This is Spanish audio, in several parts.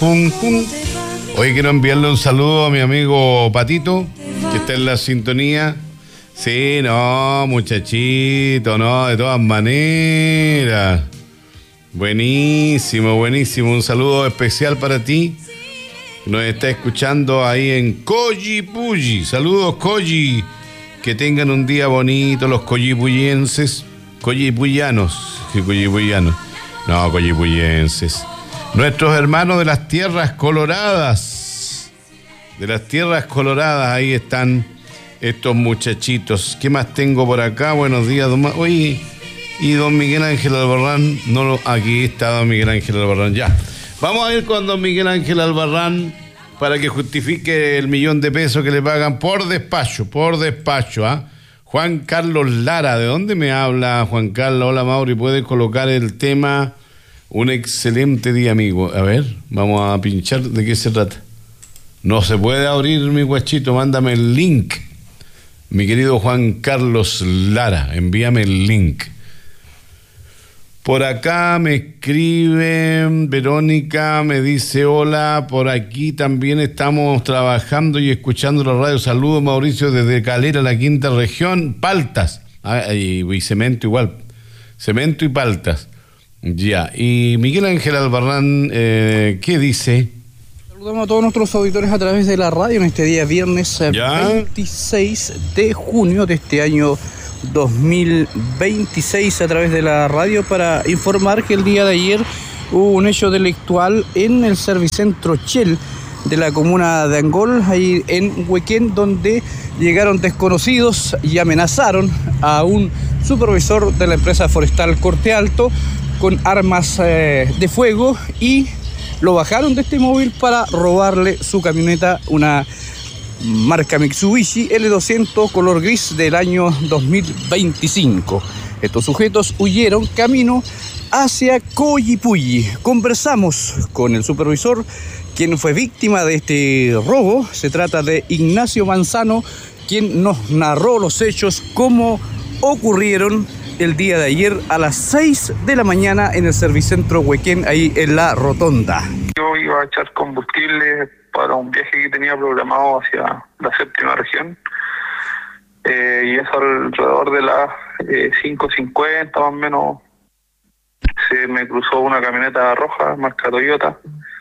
pum, pum. Hoy quiero enviarle un saludo a mi amigo Patito, que está en la sintonía. Sí, no, muchachito, no, de todas maneras. Buenísimo, buenísimo. Un saludo especial para ti. Nos está escuchando ahí en Collipulli. Saludos, Colli. Que tengan un día bonito los collipuyenses. Collipuyanos. No, collipuyenses. Nuestros hermanos de las tierras coloradas. De las tierras coloradas, ahí están estos muchachitos. ¿Qué más tengo por acá? Buenos días, don Oye, y don Miguel Ángel Albarrán. No, aquí está don Miguel Ángel Albarrán, ya. Vamos a ir con don Miguel Ángel Albarrán para que justifique el $1.000.000 que le pagan por despacho, ¿ah? Juan Carlos Lara, ¿de dónde me habla Juan Carlos? Hola, Mauri, ¿puede colocar el tema? Un excelente día, amigo. A ver, vamos a pinchar, ¿de qué se trata? No se puede abrir, mi guachito, mándame el link. Mi querido Juan Carlos Lara, envíame el link. Por acá me escriben, Verónica me dice hola, por aquí también estamos trabajando y escuchando la radio. Saludos, Mauricio, desde Calera, la quinta región, Paltas, y cemento igual, cemento y Paltas, ya. Y Miguel Ángel Albarrán, ¿qué dice? Saludamos a todos nuestros auditores a través de la radio en este día viernes 26 de junio de este año 2026 a través de la radio para informar que el día de ayer hubo un hecho delictual en el Servicentro Shell de la comuna de Angol, ahí en Huequén, donde llegaron desconocidos y amenazaron a un supervisor de la empresa forestal Corte Alto con armas de fuego y lo bajaron de este móvil para robarle su camioneta, una marca Mitsubishi L200 color gris del año 2025. Estos sujetos huyeron camino hacia Collipulli. Conversamos con el supervisor, quien fue víctima de este robo. Se trata de Ignacio Manzano, quien nos narró los hechos, cómo ocurrieron el día de ayer a las 6 de la mañana en el Servicentro Huequén, ahí en la Rotonda. Yo iba a echar combustible para un viaje que tenía programado hacia la séptima región, y eso alrededor de las 5:50 más o menos se me cruzó una camioneta roja marca Toyota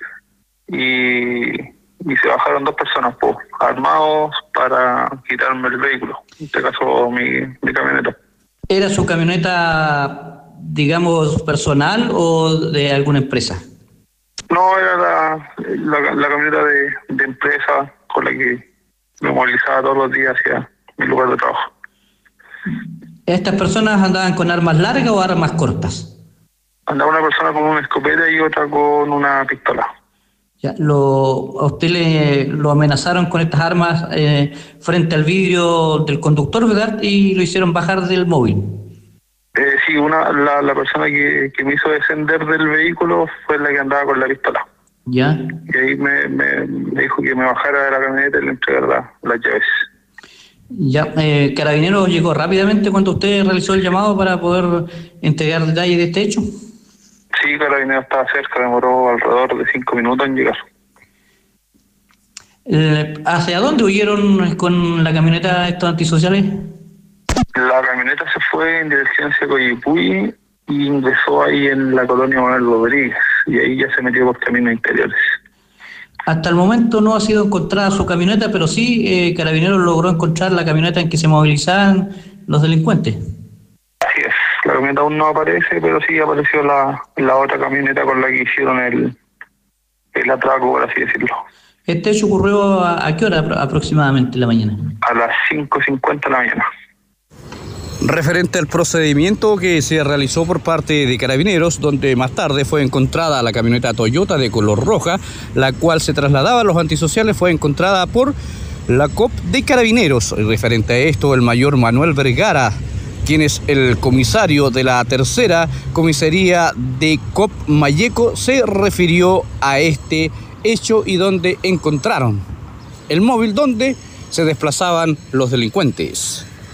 y se bajaron dos personas armados para quitarme el vehículo, en este caso mi camioneta. ¿Era su camioneta, digamos, personal o de alguna empresa? No, era la camioneta de empresa con la que me movilizaba todos los días hacia mi lugar de trabajo. ¿Estas personas andaban con armas largas o armas cortas? Andaba una persona con una escopeta y otra con una pistola. Ya, a usted lo amenazaron con estas armas frente al vidrio del conductor, ¿verdad? Y lo hicieron bajar del móvil. Sí, la persona que me hizo descender del vehículo fue la que andaba con la pistola. ¿Ya? Y ahí me dijo que me bajara de la camioneta y le entregara las llaves. Ya, ¿Carabineros llegó rápidamente cuando usted realizó el llamado para poder entregar detalles de este hecho? Sí, Carabineros estaba cerca, demoró alrededor de 5 minutos en llegar. ¿Hacia dónde huyeron con la camioneta estos antisociales? La camioneta se fue en dirección hacia Collipulli y ingresó ahí en la colonia Manuel Rodríguez, y ahí ya se metió por caminos interiores. Hasta el momento no ha sido encontrada su camioneta, pero sí Carabineros logró encontrar la camioneta en que se movilizaban los delincuentes. Así es, la camioneta aún no aparece, pero sí apareció la otra camioneta con la que hicieron el atraco, por así decirlo. ¿Este hecho ocurrió a qué hora aproximadamente en la mañana? A las 5:50 de la mañana. Referente al procedimiento que se realizó por parte de Carabineros, donde más tarde fue encontrada la camioneta Toyota de color roja, la cual se trasladaba a los antisociales, fue encontrada por la COP de Carabineros. Referente a esto, el mayor Manuel Vergara, quien es el comisario de la tercera comisaría de COP Mayeco, se refirió a este hecho y donde encontraron el móvil donde se desplazaban los delincuentes.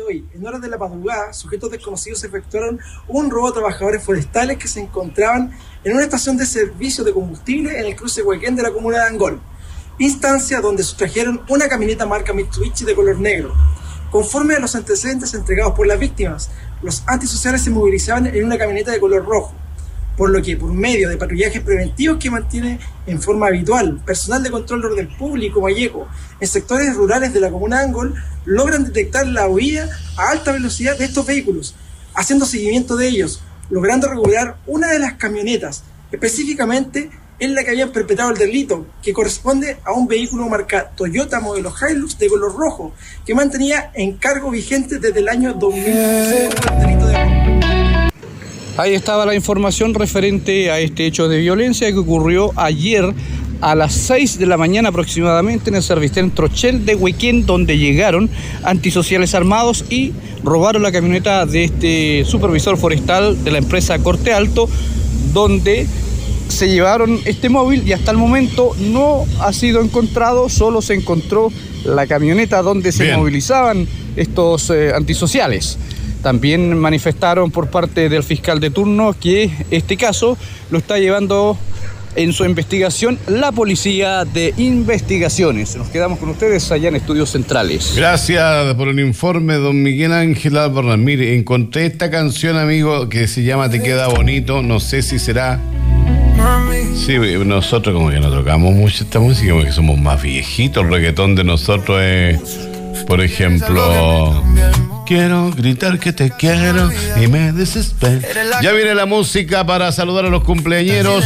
hoy. En horas de la madrugada, sujetos desconocidos efectuaron un robo a trabajadores forestales que se encontraban en una estación de servicio de combustible en el cruce Huequén de la comuna de Angol, instancia donde sustrajeron una camioneta marca Mitsubishi de color negro. Conforme a los antecedentes entregados por las víctimas, los antisociales se movilizaban en una camioneta de color rojo, por lo que, por medio de patrullajes preventivos que mantiene en forma habitual personal de control de orden público Vallejo en sectores rurales de la comuna de Angol, logran detectar la huida a alta velocidad de estos vehículos, haciendo seguimiento de ellos, logrando recuperar una de las camionetas, específicamente en la que habían perpetrado el delito, que corresponde a un vehículo marca Toyota modelo Hilux de color rojo, que mantenía en cargo vigente desde el año 2005 por el delito de robo. Ahí estaba la información referente a este hecho de violencia que ocurrió ayer a las 6 de la mañana aproximadamente en el Servicentro Shell de Huequén, donde llegaron antisociales armados y robaron la camioneta de este supervisor forestal de la empresa Corte Alto, donde se llevaron este móvil y hasta el momento no ha sido encontrado, solo se encontró la camioneta donde se movilizaban estos antisociales. También manifestaron por parte del fiscal de turno que este caso lo está llevando en su investigación la Policía de Investigaciones. Nos quedamos con ustedes allá en Estudios Centrales. Gracias por el informe, don Miguel Ángel Albarrán. Mire, encontré esta canción, amigo, que se llama Te Queda Bonito. No sé si será... Sí, nosotros como que no tocamos mucho esta música porque somos más viejitos. El reggaetón de nosotros es, por ejemplo... Quiero gritar que te quiero y me desespero. Ya viene la música para saludar a los cumpleañeros.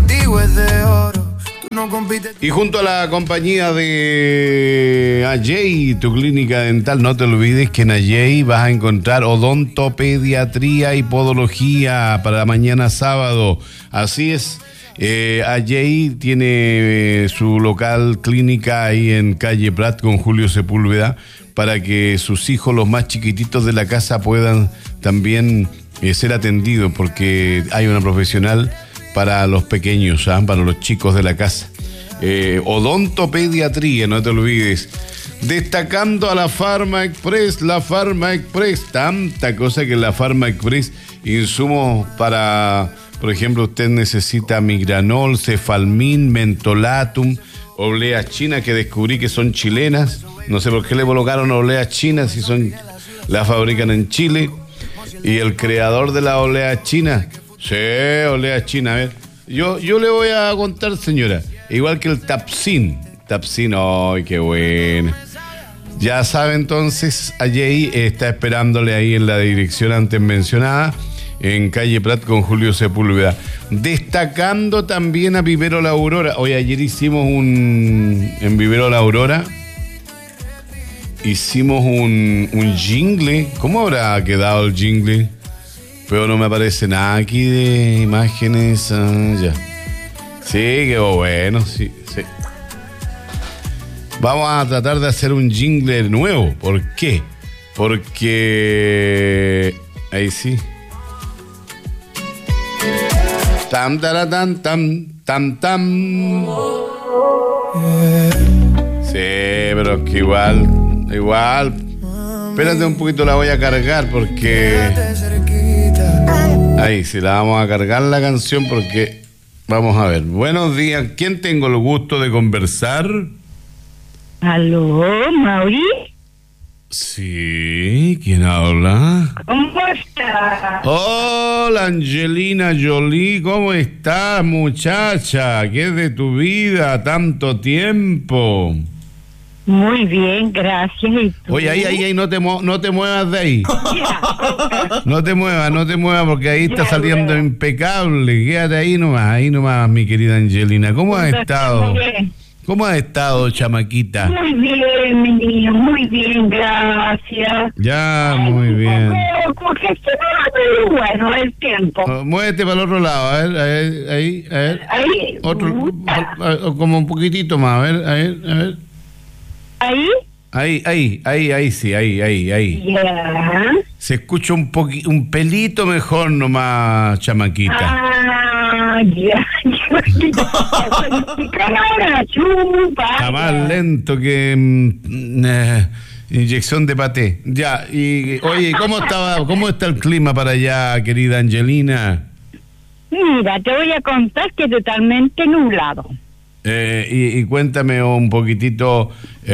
Y junto a la compañía de Ajay, tu clínica dental, no te olvides que en Ajay vas a encontrar odontopediatría y podología para mañana sábado. Así es. Ajay tiene su local clínica ahí en calle Prat con Julio Sepúlveda, para que sus hijos, los más chiquititos de la casa, puedan también ser atendidos, porque hay una profesional para los pequeños, para los chicos de la casa. Odontopediatría, no te olvides. Destacando a la Farma Express, tanta cosa que la Farma Express, insumos para, por ejemplo, usted necesita migranol, cefalmin, mentolatum, obleas chinas que descubrí que son chilenas. No sé por qué le colocaron obleas chinas si las fabrican en Chile. Y el creador de la oblea china, sí, oblea china, a ver. Yo le voy a contar, señora, igual que el Tapsin, ¡ay, qué bueno! Ya sabe, entonces, Ajay está esperándole ahí en la dirección antes mencionada, en calle Prat con Julio Sepúlveda. Destacando también a Vivero La Aurora. Hoy ayer hicimos en Vivero La Aurora, hicimos un jingle. ¿Cómo habrá quedado el jingle? Pero no me aparece nada aquí de imágenes. Ya. Sí, quedó bueno, sí. Vamos a tratar de hacer un jingle nuevo. ¿Por qué? Porque... ahí sí. Tam, taratán, tam, tam, tam. Sí, pero es que igual. Espérate un poquito, la voy a cargar porque... ahí sí, la vamos a cargar la canción porque... Vamos a ver. Buenos días. ¿Quién tengo el gusto de conversar? ¿Aló, Mauri? Sí, ¿quién habla? ¿Cómo estás? Hola, Angelina Jolie, ¿cómo estás, muchacha? ¿Qué es de tu vida? Tanto tiempo. Muy bien, gracias. ¿Y tú? Oye, ahí, no te muevas de ahí. No te muevas, porque ahí está saliendo impecable. Quédate ahí nomás, mi querida Angelina. ¿Cómo has estado? ¿Cómo has estado, chamaquita? Muy bien, mi niño, muy bien, gracias. Ya, muy bien. Pero bueno, el tiempo. Muévete para el otro lado, a ver, ahí. Ahí. Otro, como un poquitito más, a ver. ¿Ahí? Ahí, sí, ahí. Ya. Se escucha un pelito mejor nomás, chamaquita. Ya. Ahora, chupa. Está más lento que inyección de paté. Ya, y oye, ¿cómo está el clima para allá, querida Angelina? Mira, te voy a contar que totalmente nublado. Y cuéntame un poquitito,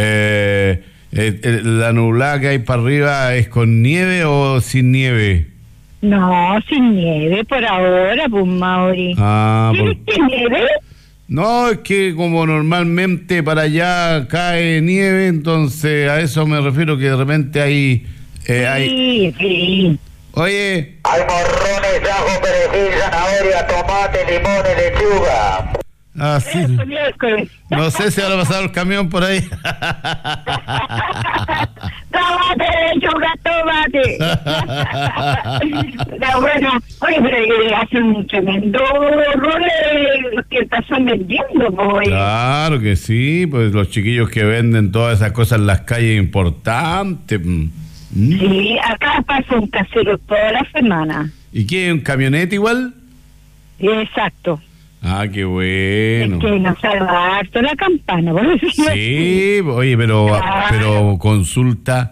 ¿la nublada que hay para arriba es con nieve o sin nieve? No, sin nieve por ahora, pues, Mauri. ¿Quieres que nieve? No, es que como normalmente para allá cae nieve, entonces a eso me refiero, que de repente hay... Sí. Oye... Hay morrones, ajo, perejil, zanahoria, tomate, limón y lechuga. Ah, sí. No sé si habrá pasado el camión por ahí. Tomate, lechuga, tomate. Pero bueno, oye, pero hace un tremendo rol que están vendiendo, pues. Claro que sí, pues los chiquillos que venden todas esas cosas en las calles importantes. Sí, acá pasa un casero toda la semana. ¿Y qué? ¿Un camioneta igual? Exacto. Ah, qué bueno. Es que nos salva harto la campana, por decirlo así. Sí, oye, pero consulta,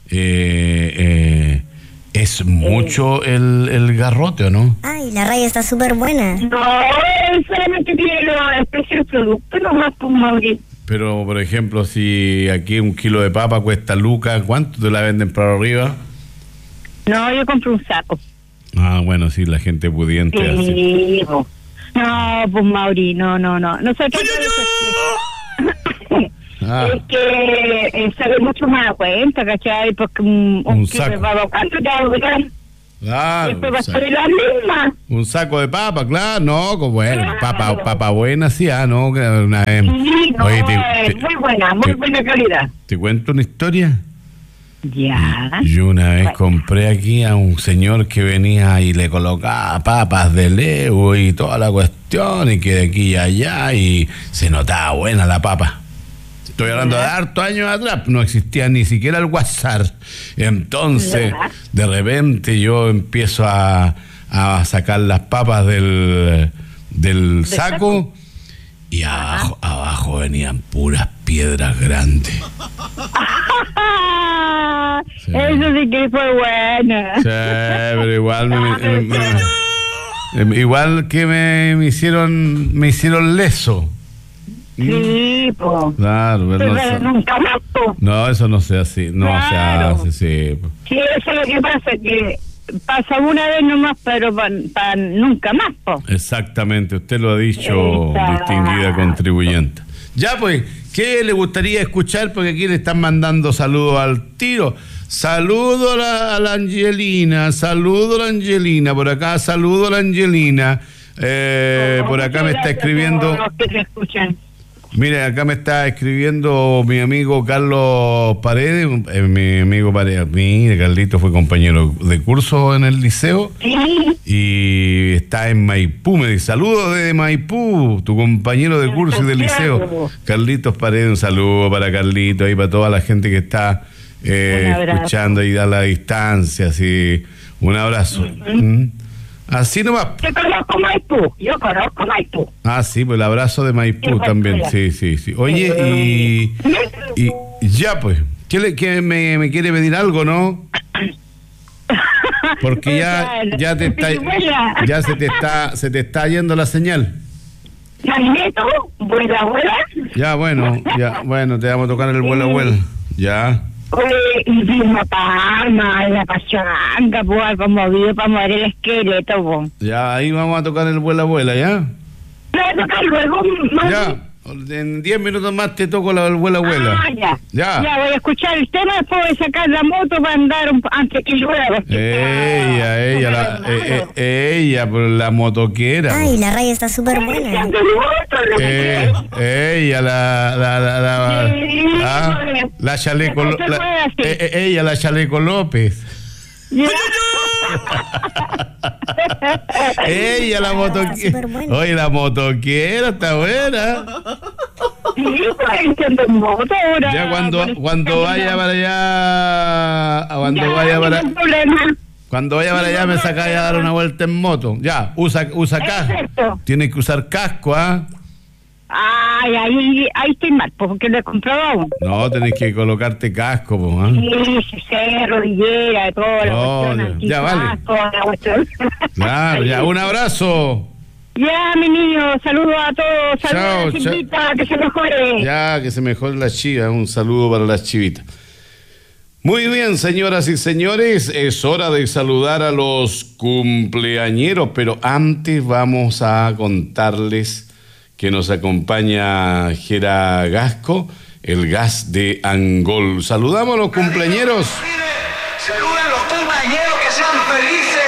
¿es mucho el garrote o no? Ay, la raya está súper buena. No, solamente tiene los precios del producto, nomás, pues, Mauri. Pero, por ejemplo, si aquí 1 kilo de papa cuesta lucas, ¿cuánto te la venden para arriba? No, yo compro un saco. Ah, bueno, sí, la gente pudiente. Sí, no, pues, Mauri, no. Nosotros es que sale mucho más a cuenta, ¿cachai? Porque un kilo de papa, ¿cuánto te va a durar? Claro, después va a ser la misma. Un saco de papa, claro, no, como bueno, papa buena, sí, no, una vez. Sí, no, oye, muy buena calidad. ¿Te cuento una historia? Ya. Yo una vez compré aquí a un señor que venía y le colocaba papas de Lego y toda la cuestión, y que de aquí y allá, y se notaba buena la papa. Estoy hablando de hartos años atrás, no existía ni siquiera el WhatsApp. Entonces, de repente yo empiezo a sacar las papas del saco, y abajo venían puras piedras grandes. Sí. Eso sí que fue buena. Sí, pero igual igual que me hicieron leso. Sí, pues. Claro, pero nunca más, po. No, eso no se hace, claro. se hace, sí. Sí, eso es lo que pasa, que pasa una vez nomás, pero para nunca más, po. Exactamente, usted lo ha dicho, distinguida contribuyente. Ya, pues, ¿qué le gustaría escuchar? Porque aquí le están mandando saludos al tiro. Saludo a la Angelina, por acá, saludo a la Angelina. Por acá me está escribiendo... Mire, acá me está escribiendo mi amigo Carlos Paredes, mi amigo Paredes. Mire, Carlito fue compañero de curso en el liceo y está en Maipú. Me dice, saludos desde Maipú, tu compañero de curso y de liceo. Carlitos Paredes, un saludo para Carlito y para toda la gente que está escuchando y a la distancia. Así, un abrazo. Así nomás. Yo conozco Maipú. Ah, sí, pues el abrazo de Maipú también, sí. Oye, y ya pues, ¿qué me quiere pedir algo, no? Porque ya se te está yendo la señal. Vuela. Ya, bueno, te vamos a tocar el vuela. Ya. Y mismo Palma, la pachanga, pues, como vivo para mover el esqueleto, pues. Ya, ahí vamos a tocar el vuela, ¿ya? ¿Lo voy a tocar luego? Ya, en 10 minutos más te toco el vuela. Ya voy a escuchar el tema, después voy a sacar la moto para andar antes que llueva. Ella, por la motoquera. Ay, la raya está súper buena. Ella, la chaleco, ella, la chaleco López. Ella, la motoquera. Oye, la motoquera está buena. Ya cuando vaya para allá, cuando vaya para allá me sacáis a dar una vuelta en moto. Ya, usa casco. Tienes que usar casco, ¿ah? Ay, ahí estoy mal, porque lo he comprado aún. No, tenés que colocarte casco, po, ¿eh? Sí, rodillera, todo. No, ya vale. Claro, ya, un abrazo. Ya, mi niño, saludos a todos. Saludos a la chivita, que se mejore. Ya, que se mejore la chiva. Un saludo para las chivitas. Muy bien, señoras y señores, es hora de saludar a los cumpleañeros, pero antes vamos a contarles que nos acompaña Gera Gasco, el gas de Angol. Saludamos a los cumpleañeros. Saluden a los cumpleañeros, que sean felices.